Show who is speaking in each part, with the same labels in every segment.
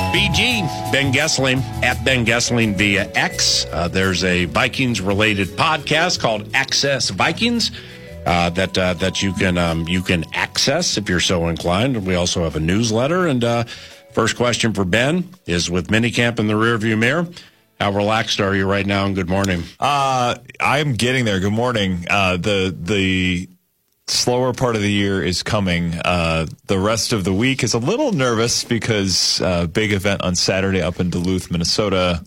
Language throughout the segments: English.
Speaker 1: BG, Ben Gessling, at Ben Gessling via X. There's a Vikings-related podcast called Access Vikings that you can access if you're so inclined. We also have a newsletter. And first question for Ben is, with minicamp in the rearview mirror, how relaxed are you right now, and good morning?
Speaker 2: I'm getting there. Good morning. The slower part of the year is coming. The rest of the week is a little nervous because big event on Saturday up in Duluth, Minnesota.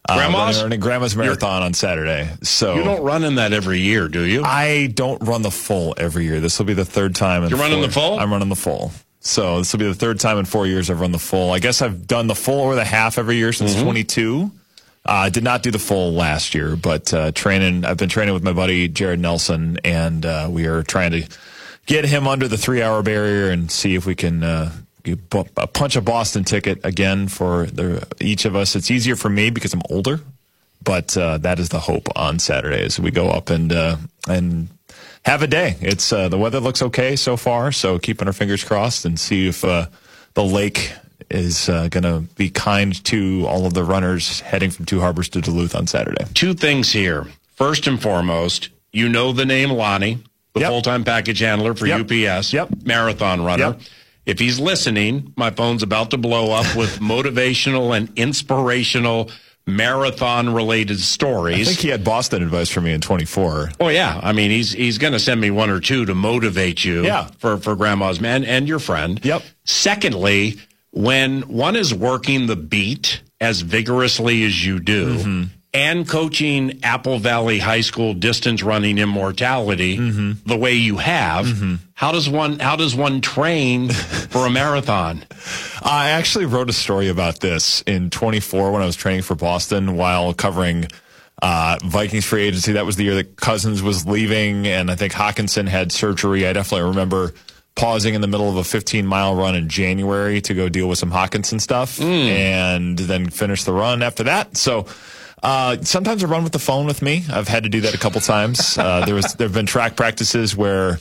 Speaker 2: Grandma's Marathon on Saturday. So
Speaker 1: you don't run in that every year, do you?
Speaker 2: I don't run the full every year. This will be the third time.
Speaker 1: You're running the full?
Speaker 2: I'm running the full. So this will be the third time in 4 years I've run the full. I guess I've done the full or the half every year since 22. I did not do the full last year, but I've been training with my buddy Jared Nelson, and we are trying to get him under the 3-hour barrier and see if we can punch a Boston ticket again for each of us. It's easier for me because I'm older, but that is the hope on Saturday as we go up and have a day. It's the weather looks okay so far, so keeping our fingers crossed and see if the lake is going to be kind to all of the runners heading from Two Harbors to Duluth on Saturday.
Speaker 1: Two things here. First and foremost, you know the name Lonnie, the full-time package handler for UPS, marathon runner. If he's listening, my phone's about to blow up with motivational and inspirational marathon-related stories.
Speaker 2: I think he had Boston advice for me in 24.
Speaker 1: Oh, yeah. I mean, he's going to send me one or two to motivate you for Grandma's Man and your friend.
Speaker 2: Yep.
Speaker 1: Secondly, when one is working the beat as vigorously as you do and coaching Apple Valley High School distance running immortality the way you have, how does one train for a marathon?
Speaker 2: I actually wrote a story about this in 24 when I was training for Boston while covering Vikings free agency. That was the year that Cousins was leaving, and I think Hawkinson had surgery. I definitely remember pausing in the middle of a 15-mile run in January to go deal with some Hawkinson stuff and then finish the run after that. So sometimes I run with the phone with me. I've had to do that a couple times. There have been track practices where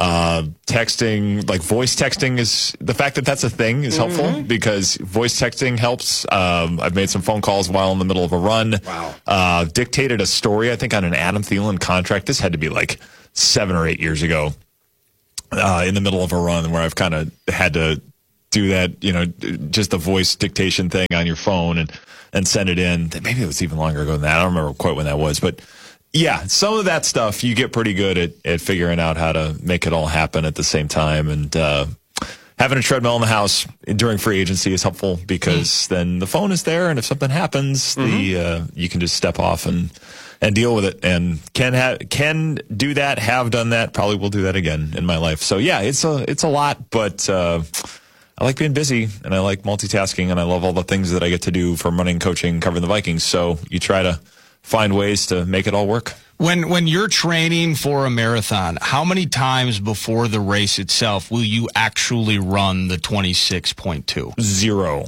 Speaker 2: texting, like voice texting, is the fact that that's a thing is helpful because voice texting helps. I've made some phone calls while in the middle of a run.
Speaker 1: Wow.
Speaker 2: Dictated a story, I think, on an Adam Thielen contract. This had to be like 7 or 8 years ago. In the middle of a run where I've kind of had to do that, just the voice dictation thing on your phone and send it in. Maybe it was even longer ago than that. I don't remember quite when that was. But, yeah, some of that stuff, you get pretty good at figuring out how to make it all happen at the same time. And having a treadmill in the house during free agency is helpful because then the phone is there, and if something happens, you can just step off and deal with it, and can do that, have done that, probably will do that again in my life. So yeah, it's a lot, but I like being busy and I like multitasking and I love all the things that I get to do from running, coaching, covering the Vikings. So you try to find ways to make it all work.
Speaker 3: When you're training for a marathon, how many times before the race itself will you actually run the 26.2?
Speaker 2: 0.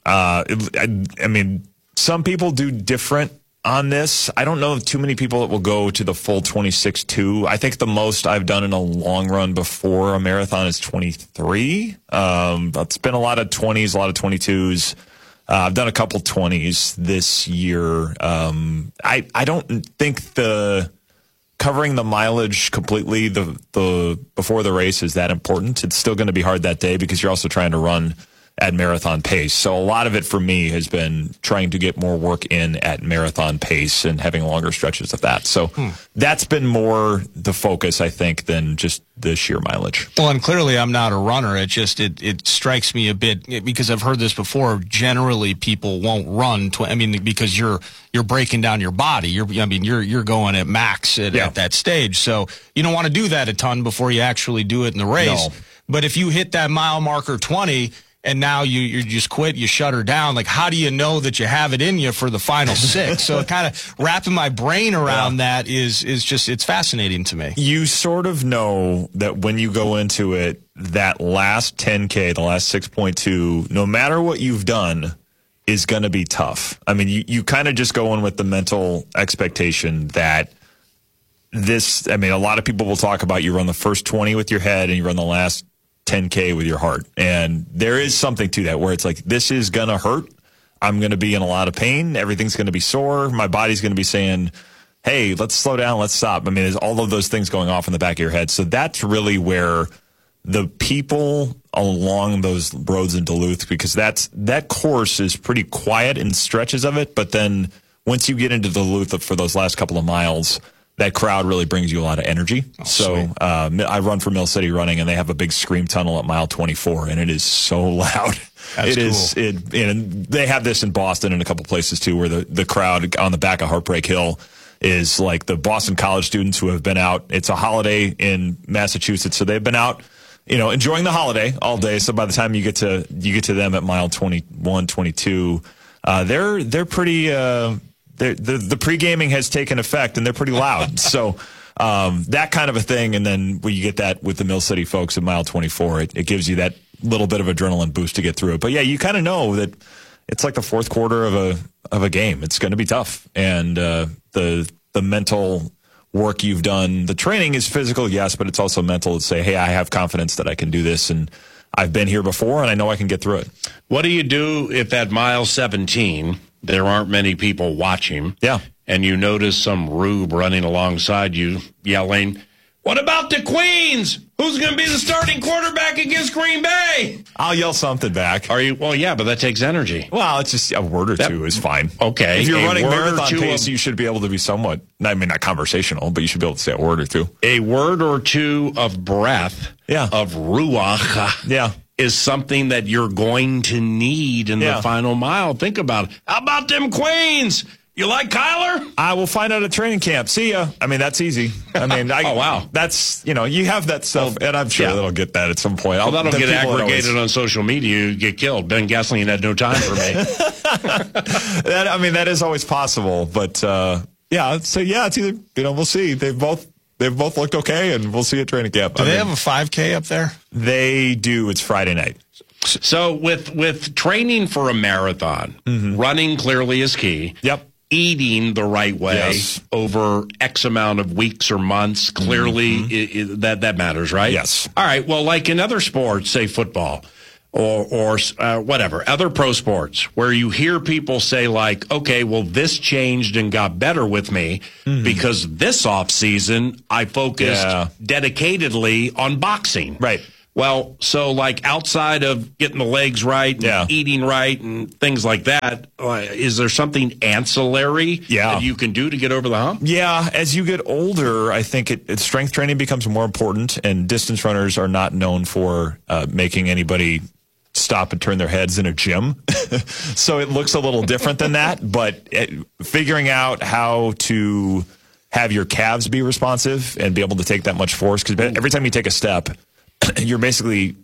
Speaker 2: I mean, some people do different on this. I don't know of too many people that will go to the full 26.2. I think the most I've done in a long run before a marathon is 23. It's been a lot of 20s, a lot of 22s. I've done a couple 20s this year. I don't think covering the mileage completely the before the race is that important. It's still going to be hard that day because you're also trying to run at marathon pace. So a lot of it for me has been trying to get more work in at marathon pace and having longer stretches of that. So that's been more the focus, I think, than just the sheer mileage.
Speaker 3: Well, and clearly I'm not a runner. It strikes me a bit because I've heard this before. Generally, people won't run. Because you're breaking down your body. You're going at max at that stage. So you don't want to do that a ton before you actually do it in the race.
Speaker 2: No.
Speaker 3: But if you hit that mile marker 20, and now you just quit, you shut her down. Like, how do you know that you have it in you for the final 6? So kind of wrapping my brain around that is just, it's fascinating to me.
Speaker 2: You sort of know that when you go into it, that last 10K, the last 6.2, no matter what you've done, is going to be tough. I mean, you kind of just go in with the mental expectation that a lot of people will talk about you run the first 20 with your head and you run the last 10K with your heart. And there is something to that where it's like, this is going to hurt. I'm going to be in a lot of pain. Everything's going to be sore. My body's going to be saying, hey, let's slow down. Let's stop. I mean, there's all of those things going off in the back of your head. So that's really where the people along those roads in Duluth, because that course is pretty quiet in stretches of it. But then once you get into Duluth for those last couple of miles, that crowd really brings you a lot of energy. I run for Mill City Running, and they have a big scream tunnel at mile 24, and it is so loud.
Speaker 3: That's cool.
Speaker 2: And they have this in Boston and a couple places too, where the crowd on the back of Heartbreak Hill is like the Boston college students who have been out. It's a holiday in Massachusetts, so they've been out, enjoying the holiday all day. So by the time you get to them at mile 21, 22, they're pretty. The pre-gaming has taken effect, and they're pretty loud. So that kind of a thing, and then when you get that with the Mill City folks at mile 24, it gives you that little bit of adrenaline boost to get through it. But yeah, you kind of know that it's like the fourth quarter of a game. It's going to be tough, and the mental work you've done. The training is physical, yes, but it's also mental to say, hey, I have confidence that I can do this, and I've been here before, and I know I can get through it.
Speaker 1: What do you do if at mile 17 there aren't many people watching?
Speaker 2: Yeah.
Speaker 1: And you notice some rube running alongside you yelling, "What about the Queens? Who's going to be the starting quarterback against Green Bay?"
Speaker 2: I'll yell something back.
Speaker 1: Are you? Well, yeah, but that takes energy.
Speaker 2: Well, it's just a word or two is fine.
Speaker 1: Okay.
Speaker 2: If you're
Speaker 1: a
Speaker 2: running
Speaker 1: word
Speaker 2: marathon pace, you should be able to be somewhat, I mean, not conversational, but you should be able to say a word or two.
Speaker 1: A word or two of breath, of ruach, is something that you're going to need in the final mile. Think about it. How about them Queens? You like Kyler?
Speaker 2: I will find out at training camp. See ya. I mean, that's easy. I mean,
Speaker 1: oh, wow.
Speaker 2: That's, you have that stuff, and I'm sure that'll get that at some point.
Speaker 1: Well, that'll get aggregated on social media. You get killed. Ben Gessling had no time for me.
Speaker 2: That is always possible. But, it's either, we'll see. They've both looked okay, and we'll see at training camp.
Speaker 3: Do they have a 5K up there?
Speaker 2: They do. It's Friday night.
Speaker 1: So with training for a marathon, running clearly is key.
Speaker 2: Yep.
Speaker 1: Eating the right way over X amount of weeks or months, clearly that matters, right?
Speaker 2: Yes.
Speaker 1: All right. Well, like in other sports, say football or whatever, other pro sports, where you hear people say like, okay, well, this changed and got better with me because this off season I focused dedicatedly on boxing.
Speaker 2: Right.
Speaker 1: Well, so like outside of getting the legs right and eating right and things like that, is there something ancillary that you can do to get over the hump?
Speaker 2: Yeah, as you get older, I think strength training becomes more important, and distance runners are not known for making anybody stop and turn their heads in a gym. So it looks a little different than that, but figuring out how to have your calves be responsive and be able to take that much force, because every time you take a step, you're basically,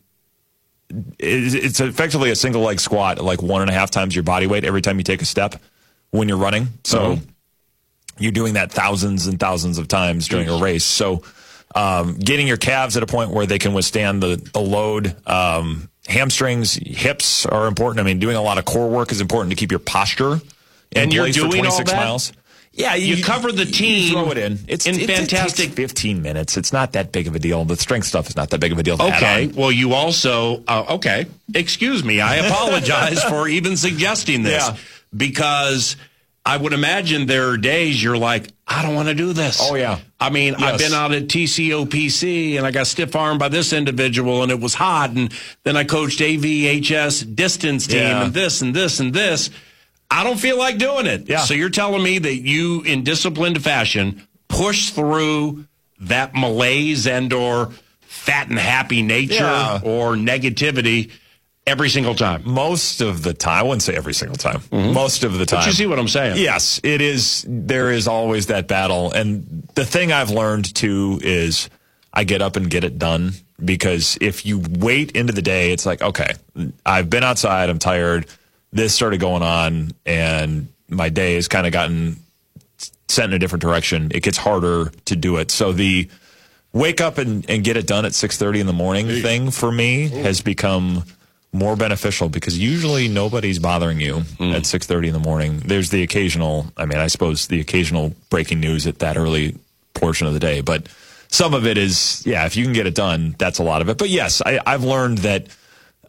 Speaker 2: it's effectively a single leg squat, like 1.5 times your body weight every time you take a step when you're running. So you're doing that thousands and thousands of times during a race. So getting your calves at a point where they can withstand the load, hamstrings, hips are important. I mean, doing a lot of core work is important to keep your posture in place for 26 miles. Yeah,
Speaker 1: you cover the team.
Speaker 2: You throw it in. It's fantastic. It takes 15 minutes. It's not that big of a deal. The strength stuff is not that big of a deal.
Speaker 1: Okay. Well, you also excuse me. I apologize for even suggesting this because I would imagine there are days you're like, I don't want to do this.
Speaker 2: Oh yeah.
Speaker 1: I mean, I've been out at TCOPC and I got stiff armed by this individual and it was hot, and then I coached AVHS distance team and this and this and this. I don't feel like doing it. Yeah. So you're telling me that you, in disciplined fashion, push through that malaise and or fat and happy nature or negativity every single time?
Speaker 2: Most of the time. I wouldn't say every single time. Most of the time.
Speaker 1: But you see what I'm saying?
Speaker 2: Yes, it is. There is always that battle. And the thing I've learned, too, is I get up and get it done. Because if you wait into the day, it's like, okay, I've been outside, I'm tired. This started going on, and my day has kind of gotten sent in a different direction. It gets harder to do it. So the wake up and get it done at 6:30 in the morning thing for me has become more beneficial, because usually nobody's bothering you at 6:30 in the morning. There's the occasional, I suppose the occasional breaking news at that early portion of the day. But some of it is, if you can get it done, that's a lot of it. But yes, I've learned that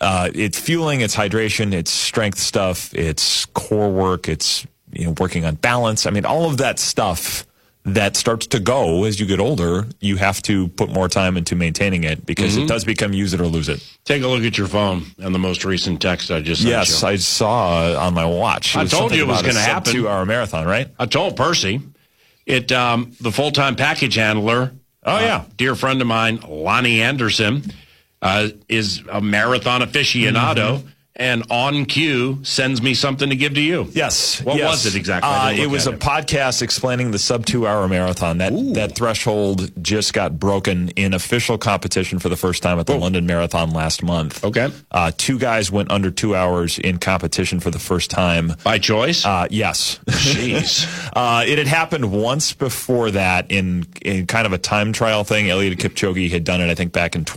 Speaker 2: it's fueling, it's hydration, it's strength stuff, it's core work, it's working on balance. I mean, all of that stuff that starts to go as you get older, you have to put more time into maintaining it because it does become use it or lose it.
Speaker 1: Take a look at your phone and the most recent text I just sent you.
Speaker 2: Yes, I saw on my watch.
Speaker 1: I told you it was going to happen.
Speaker 2: 2-hour marathon, right?
Speaker 1: I told Percy. The full-time package handler, dear friend of mine, Lonnie Anderson, is a marathon aficionado, and on cue sends me something to give to you.
Speaker 2: Yes.
Speaker 1: What was it exactly?
Speaker 2: It was a podcast explaining the sub 2-hour marathon. That threshold just got broken in official competition for the first time at the London Marathon last month.
Speaker 1: Okay.
Speaker 2: 2 guys went under 2 hours in competition for the first time.
Speaker 1: By choice?
Speaker 2: Yes.
Speaker 1: Jeez.
Speaker 2: It had happened once before that in kind of a time trial thing. Eliud Kipchoge had done it, I think, back in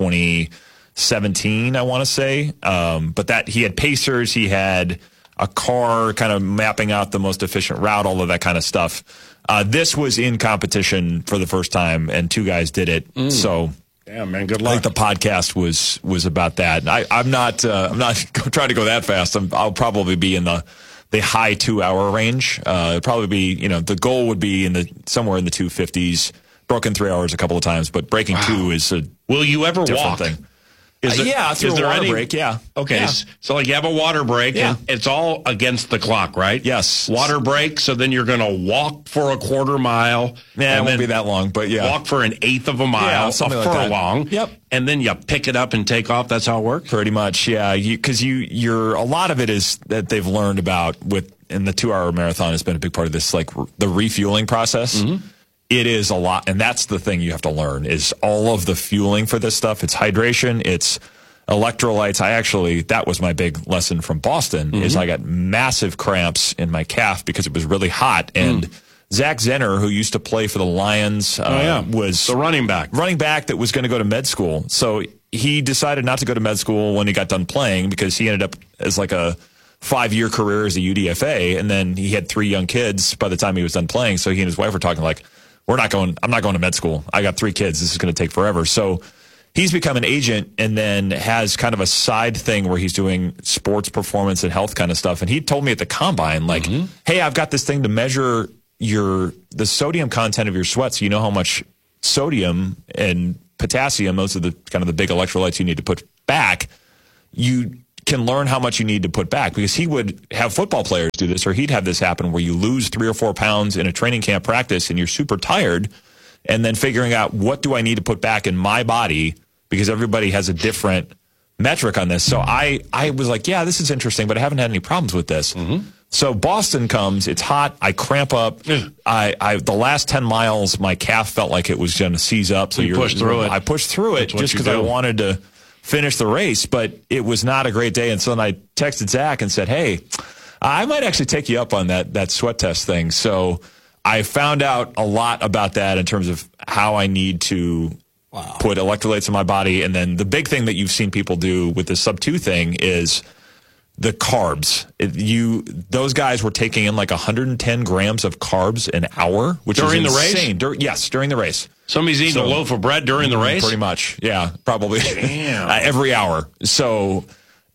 Speaker 2: 2017, I want to say. But that he had pacers, he had a car kind of mapping out the most efficient route, all of that kind of stuff. This was in competition for the first time, and 2 guys did it. So,
Speaker 1: yeah, man, good luck.
Speaker 2: I think the podcast was about that. I'm not trying to go that fast. I'll probably be in the high 2-hour range. It'd probably be, the goal would be somewhere in the 250s. Broken 3 hours a couple of times, but breaking 2 is a
Speaker 1: Will you ever walk?
Speaker 2: thing. Through a water break, yeah.
Speaker 1: Okay,
Speaker 2: yeah.
Speaker 1: So like you have a water break,
Speaker 2: Yeah.
Speaker 1: and it's all against the clock, right?
Speaker 2: Yes.
Speaker 1: Water break, so then you're going to walk for a quarter mile.
Speaker 2: Yeah, it
Speaker 1: and
Speaker 2: won't
Speaker 1: then
Speaker 2: be that long, but yeah.
Speaker 1: Walk for an eighth of a mile,
Speaker 2: Yeah,
Speaker 1: a
Speaker 2: something like that.
Speaker 1: furlong.
Speaker 2: Yep.
Speaker 1: And then you pick it up and take off. That's how it works?
Speaker 2: Pretty much, yeah. Because you're a lot of it is that they've learned about in the 2-hour marathon has been a big part of this, like the refueling process. It is a lot, and that's the thing you have to learn is all of the fueling for this stuff. It's hydration, it's electrolytes. That was my big lesson from Boston is I got massive cramps in my calf because it was really hot. And Zach Zenner, who used to play for the Lions, was
Speaker 1: the running back
Speaker 2: that was going to go to med school. So he decided not to go to med school when he got done playing because he ended up as like a 5-year career as a UDFA. And then he had 3 young kids by the time he was done playing. So he and his wife were talking like, I'm not going to med school. I got 3 kids. This is going to take forever. So he's become an agent and then has kind of a side thing where he's doing sports performance and health kind of stuff. And he told me at the combine, like, hey, I've got this thing to measure the sodium content of your sweat. So you know how much sodium and potassium, those are the kind of the big electrolytes you need to put back. You can learn how much you need to put back because he would have football players do this, or he'd have this happen where you lose 3 or 4 pounds in a training camp practice and you're super tired, and then figuring out what do I need to put back in my body because everybody has a different metric on this. So I was like, yeah, this is interesting, but I haven't had any problems with this. So Boston comes, it's hot, I cramp up. The last 10 miles, my calf felt like it was going to seize up. So
Speaker 1: you pushed through it.
Speaker 2: I pushed through it just because I wanted to finish the race, but it was not a great day. And so then I texted Zach and said, hey, I might actually take you up on that sweat test thing. So I found out a lot about that in terms of how I need to put electrolytes in my body. And then the big thing that you've seen people do with the sub 2 thing is the carbs. Those guys were taking in like 110 grams of carbs an hour, which
Speaker 1: during
Speaker 2: is
Speaker 1: insane.
Speaker 2: The race? Yes, during the race.
Speaker 1: Somebody's eating a loaf of bread during the race?
Speaker 2: Pretty much, yeah, probably.
Speaker 1: Damn.
Speaker 2: Every hour. So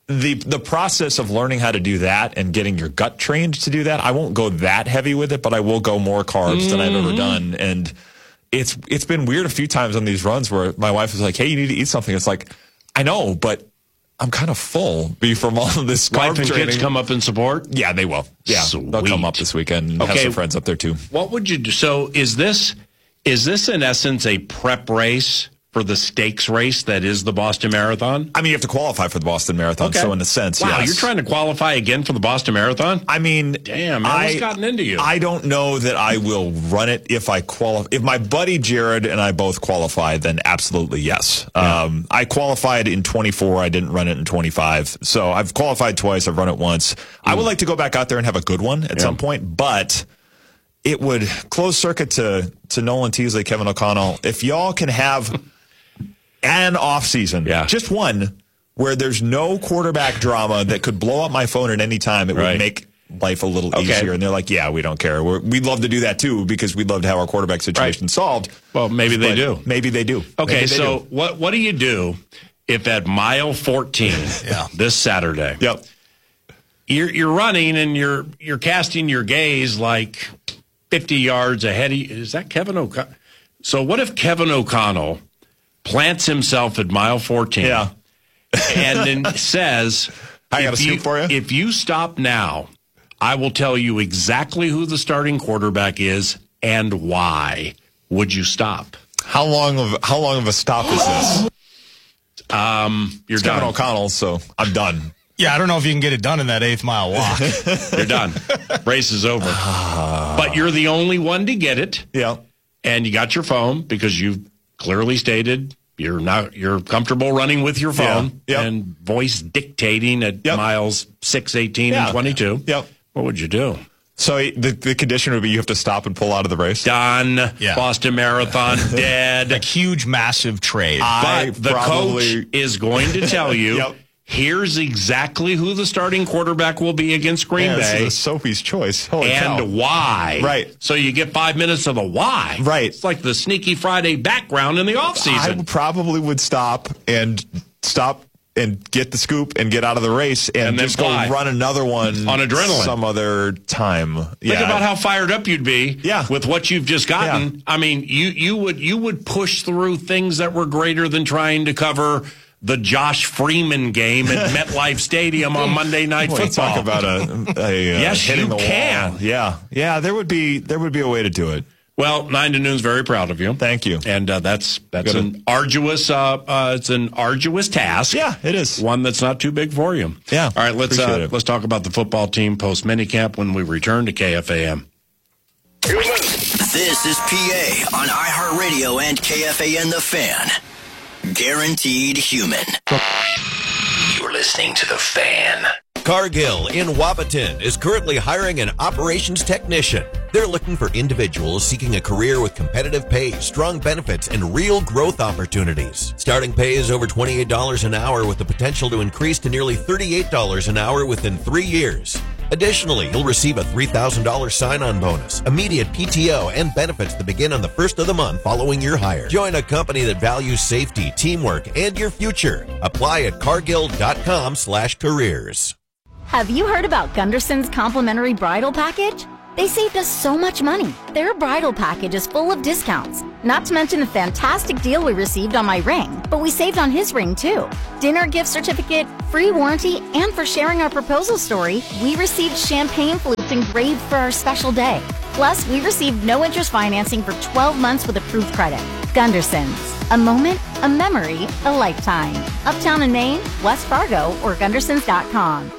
Speaker 2: the process of learning how to do that and getting your gut trained to do that, I won't go that heavy with it, but I will go more carbs than I've ever done. And it's been weird a few times on these runs where my wife is like, hey, you need to eat something. It's like, I know, but I'm kind of full from all of this carb
Speaker 1: Wife and
Speaker 2: training.
Speaker 1: kids come up in support?
Speaker 2: Yeah, they will. Yeah,
Speaker 1: Sweet.
Speaker 2: They'll come up this weekend and have some friends up there too.
Speaker 1: What would you do? So is this in essence a prep race for the stakes race that is the Boston Marathon?
Speaker 2: I mean, you have to qualify for the Boston Marathon, so in a sense,
Speaker 1: wow,
Speaker 2: yes.
Speaker 1: You're trying to qualify again for the Boston Marathon?
Speaker 2: I mean,
Speaker 1: damn, man, what's gotten into you?
Speaker 2: I don't know that I will run it if I qualify. If my buddy Jared and I both qualify, then absolutely yes. Yeah. I qualified in 24. I didn't run it in 25. So I've qualified twice. I've run it once. I would like to go back out there and have a good one at some point, but it would close circuit to Nolan Teasley, Kevin O'Connell. If y'all can have an off season, just one, where there's no quarterback drama that could blow up my phone at any time, it would make life a little easier. And they're like, yeah, we don't care. We'd love to do that too because we'd love to have our quarterback situation solved.
Speaker 1: Well, maybe they do.
Speaker 2: Maybe they do.
Speaker 1: Okay, so what do you do if at mile 14 this Saturday,
Speaker 2: Yep.
Speaker 1: you're running and you're casting your gaze like 50 yards ahead of you. Is that Kevin O'Connell? So what if Kevin O'Connell plants himself at mile 14
Speaker 2: Yeah.
Speaker 1: and then says,
Speaker 2: I got a scoop for you.
Speaker 1: If you stop now, I will tell you exactly who the starting quarterback is and why. Would you stop?
Speaker 2: How long of a stop is this?
Speaker 1: You're
Speaker 2: It's
Speaker 1: done.
Speaker 2: Kevin O'Connell, so I'm done.
Speaker 3: Yeah, I don't know if you can get it done in that 8th mile walk.
Speaker 1: You're done. Race is over. But you're the only one to get it.
Speaker 2: Yeah.
Speaker 1: And you got your phone because you've clearly stated you're comfortable running with your phone
Speaker 2: Yeah. Yep.
Speaker 1: and voice dictating at miles 6, 18, and 22.
Speaker 2: Yep.
Speaker 1: What would you do?
Speaker 2: So the condition would be you have to stop and pull out of the race?
Speaker 1: Done.
Speaker 3: Yeah.
Speaker 1: Boston Marathon dead.
Speaker 3: Like huge, massive trade.
Speaker 1: But the
Speaker 2: probably-
Speaker 1: coach is going to tell you,
Speaker 2: Yep.
Speaker 1: here's exactly who the starting quarterback will be against Green
Speaker 2: This
Speaker 1: Bay
Speaker 2: is Sophie's choice. Holy
Speaker 1: and
Speaker 2: cow.
Speaker 1: why.
Speaker 2: Right.
Speaker 1: So you get 5 minutes of the why.
Speaker 2: Right.
Speaker 1: It's like the Sneaky Friday background in the
Speaker 2: I
Speaker 1: offseason.
Speaker 2: probably would stop and get the scoop and get out of the race and
Speaker 1: then
Speaker 2: just go
Speaker 1: fly.
Speaker 2: run another one
Speaker 1: On adrenaline.
Speaker 2: some other time.
Speaker 1: Think about how fired up you'd be with what you've just gotten.
Speaker 2: Yeah.
Speaker 1: I mean, you would push through things that were greater than trying to cover the Josh Freeman game at MetLife Stadium on Monday Night
Speaker 2: Boy,
Speaker 1: Football.
Speaker 2: talk about a
Speaker 1: Yes,
Speaker 2: hitting
Speaker 1: you
Speaker 2: the
Speaker 1: can.
Speaker 2: wall. Yeah. There would be a way to do it.
Speaker 1: Well, 9 to Noon's very proud of you.
Speaker 2: Thank you.
Speaker 1: And that's
Speaker 2: Good.
Speaker 1: an arduous it's an arduous task.
Speaker 2: Yeah, it is.
Speaker 1: One that's not too big for you.
Speaker 2: Yeah,
Speaker 1: All right, let's
Speaker 2: appreciate it.
Speaker 1: let's talk about the football team post minicamp when we return to KFAN.
Speaker 4: This is PA on iHeartRadio and KFAN The Fan. Guaranteed human. You're listening to The Fan.
Speaker 5: Cargill in Wapaton is currently hiring an operations technician. They're looking for individuals seeking a career with competitive pay, strong benefits, and real growth opportunities. Starting pay is over $28 an hour with the potential to increase to nearly $38 an hour within 3 years. Additionally, you'll receive a $3,000 sign-on bonus, immediate PTO, and benefits that begin on the first of the month following your hire. Join a company that values safety, teamwork, and your future. Apply at cargill.com/careers.
Speaker 6: Have you heard about Gunderson's complimentary bridal package? They saved us so much money. Their bridal package is full of discounts. Not to mention the fantastic deal we received on my ring, but we saved on his ring too. Dinner gift certificate, free warranty, and for sharing our proposal story, we received champagne flutes engraved for our special day. Plus, we received no interest financing for 12 months with approved credit. Gunderson's. A moment, a memory, a lifetime. Uptown in Maine, West Fargo, or Gundersons.com.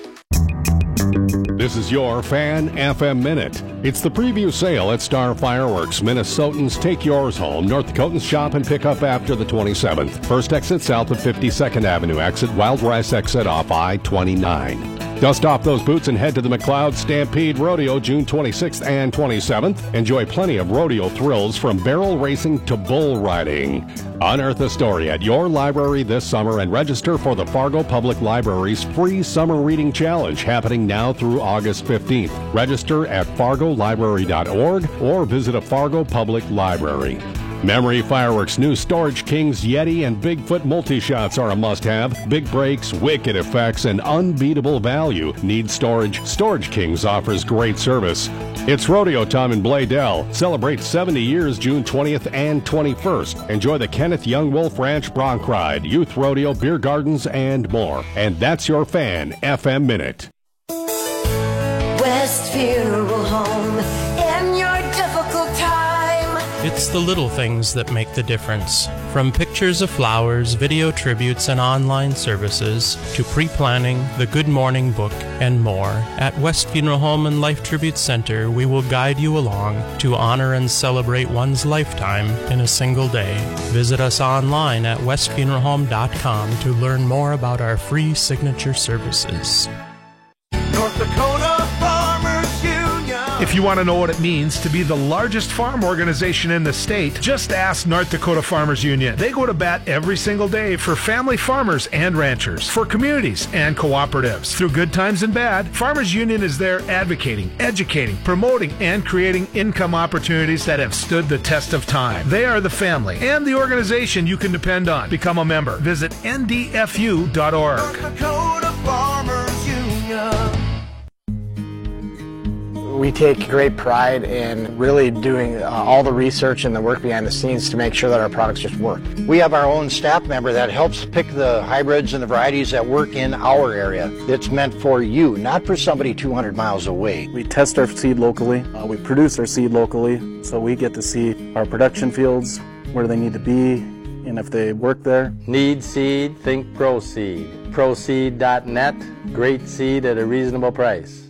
Speaker 7: This is your Fan FM Minute. It's the preview sale at Star Fireworks. Minnesotans, take yours home. North Dakotans, shop and pick up after the 27th. First exit south of 52nd Avenue. Exit Wild Rice exit off I-29. Dust off those boots and head to the McLeod Stampede Rodeo June 26th and 27th. Enjoy plenty of rodeo thrills from barrel racing to bull riding. Unearth a story at your library this summer and register for the Fargo Public Library's free summer reading challenge happening now through August 15th. Register at fargolibrary.org or visit a Fargo Public Library. Memory Fireworks' new Storage Kings Yeti and Bigfoot multi-shots are a must-have. Big breaks, wicked effects, and unbeatable value. Need storage? Storage Kings offers great service. It's rodeo time in Bladell. Celebrate 70 years June 20th and 21st. Enjoy the Kenneth Young Wolf Ranch Bronc Ride, Youth Rodeo, Beer Gardens, and more. And that's your Fan FM Minute.
Speaker 8: West Funeral Home in your difficult time.
Speaker 9: It's the little things that make the difference. From pictures of flowers, video tributes, and online services, to pre-planning, the Good Morning book, and more, at West Funeral Home and Life Tribute Center, we will guide you along to honor and celebrate one's lifetime in a single day. Visit us online at westfuneralhome.com to learn more about our free signature services.
Speaker 10: North Dakota Farmers Union.
Speaker 11: If
Speaker 10: If you want to know what it means to be the largest farm organization in the state, just ask North Dakota Farmers Union. They go to bat every single day for family farmers and ranchers, for communities and cooperatives. Through good times and bad, Farmers Union is there advocating, educating, promoting, and creating income opportunities that have stood the test of time. They are the family and the organization you can depend on. Become a member. Visit ndfu.org.
Speaker 11: North Dakota Farmers Union.
Speaker 12: We take great pride in really doing all the research and the work behind the scenes to make sure that our products just work.
Speaker 13: We have our own staff member that helps pick the hybrids and the varieties that work in our area. It's meant for you, not for somebody 200 miles away.
Speaker 14: We test our seed locally. We produce our seed locally, so we get to see our production fields, where they need to be, and if they work there.
Speaker 15: Need seed? Think ProSeed. ProSeed.net. Great seed at a reasonable price.